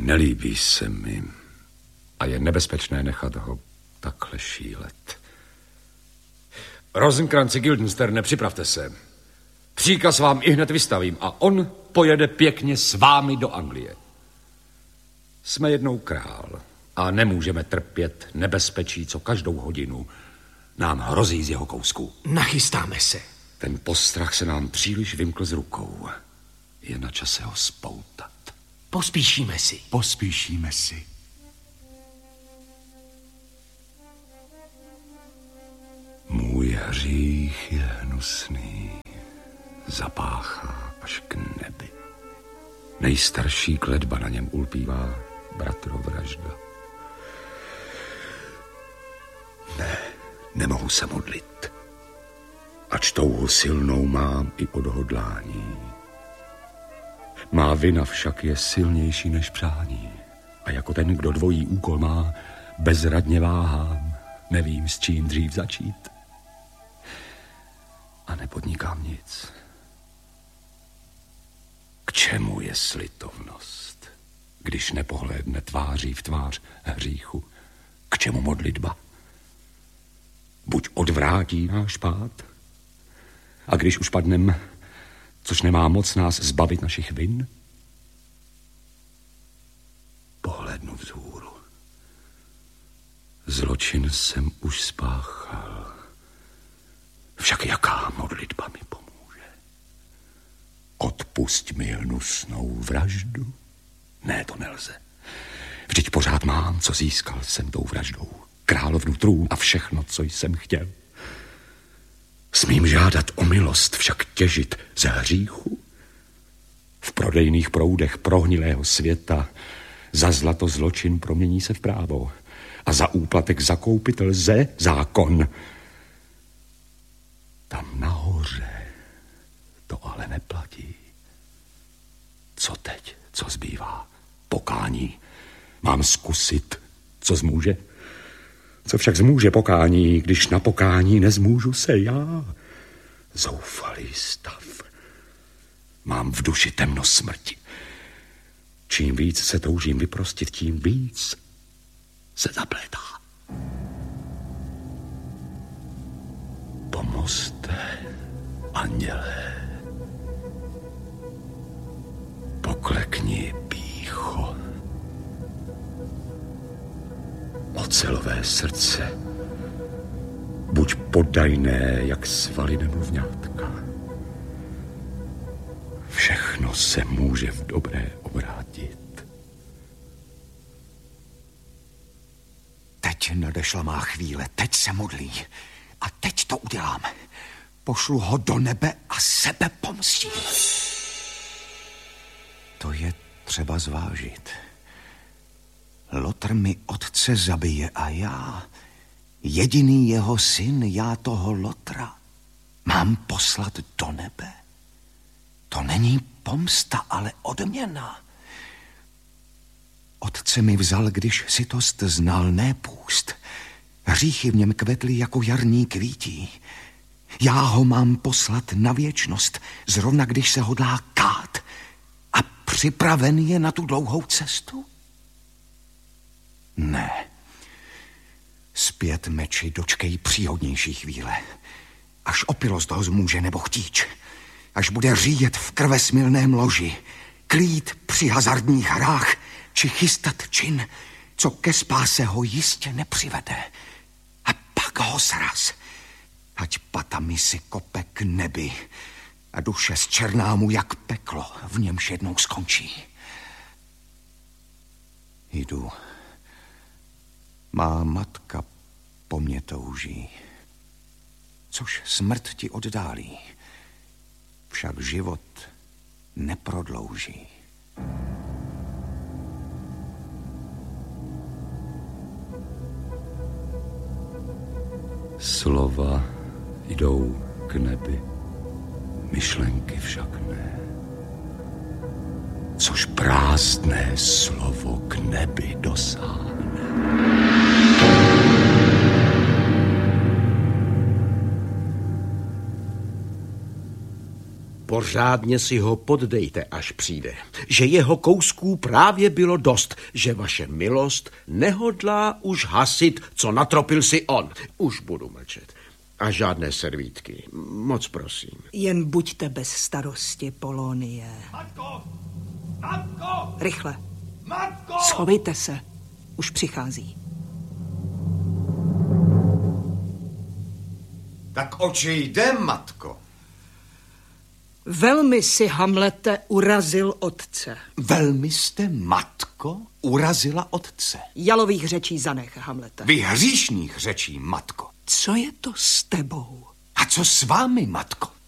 Nelíbí se mi a je nebezpečné nechat ho takhle šílet. Rosenkranci, Guildensterne, připravte se. Příkaz vám ihned vystavím a on pojede pěkně s vámi do Anglie. Jsme jednou král a nemůžeme trpět nebezpečí, co každou hodinu nám hrozí z jeho kousku. Nachystáme se. Ten postrach se nám příliš vymkl z rukou. Je na čase ho spoutat. Pospíšíme si. Můj hřích je hnusný, zapáchá až k nebi. Nejstarší kletba na něm ulpívá bratrovražda. Ne, nemohu se modlit. Ač touhu silnou mám i odhodlání. Má vina však je silnější než přání. A jako ten, kdo dvojí úkol má, bezradně váhám. Nevím, s čím dřív začít. A nepodnikám nic. K čemu je slitovnost, když nepohlédne tváří v tvář hříchu? K čemu modlitba? Buď odvrátí náš pád, a když už padnem, což nemá moc nás zbavit našich vin, pohlédnu vzhůru. Zločin jsem už spáchal. Však jaká modlitba mi pomůže? Odpusť mi hnusnou vraždu? Ne, to nelze. Vždyť pořád mám, co získal jsem tou vraždou. Královnu trůn a všechno, co jsem chtěl. Smím žádat o milost, však těžit z hříchu? V prodejných proudech prohnilého světa za zlato zločin promění se v právo a za úplatek zakoupit lze zákon. Tam nahoře to ale neplatí. Co teď? Co zbývá? Pokání. Mám zkusit, co zmůže? Co však zmůže pokání, když na pokání nezmůžu se já? Zoufalý stav. Mám v duši temno smrti. Čím víc se toužím vyprostit, tím víc se zaplétá. Pomozte, andělé. Poklekni, pýcho. Ocelové srdce, buď poddajné, jak svaly nemluvňátka. Všechno se může v dobré obrátit. Teď nadešla má chvíle, teď se modlí. A teď to udělám. Pošlu ho do nebe a sebe pomstím. To je třeba zvážit. Lotr mi otce zabije a já, jediný jeho syn, já toho Lotra, mám poslat do nebe. To není pomsta, ale odměna. Otce mi vzal, když sytost znal, ne půst. Hříchy v něm kvetly jako jarní kvítí. Já ho mám poslat na věčnost, zrovna když se hodlá kát. A připraven je na tu dlouhou cestu? Ne. Zpět meči dočkej příhodnější chvíle. Až opilost ho zmůže nebo chtíč. Až bude říjet v krvesmilném loži. Klít při hazardních hrách. Či chystat čin, co ke spáse ho jistě nepřivede. A pak ho sraz. Ať patami si kope k nebi. A duše zčerná mu jak peklo, v němž jednou skončí. Jdu. Má matka po mně touží, což smrt ti oddálí, však život neprodlouží. Slova jdou k nebi, myšlenky však ne. Což prázdné slovo k nebi dosáhne. Pořádně si ho poddejte, až přijde. Že jeho kousků právě bylo dost, že vaše milost nehodlá už hasit, co natropil si on. Už budu mlčet. A žádné servítky. Moc prosím. Jen buďte bez starosti, Polonie. Matko! Matko! Rychle. Matko! Schovejte se. Už přichází. Tak oči jde, matko? Velmi si, Hamlete, urazil otce. Velmi jste, matko, urazila otce. Jalových řečí zanech, Hamlete. Vy hříšných řečí, matko. Co je to s tebou? A co s vámi, matko?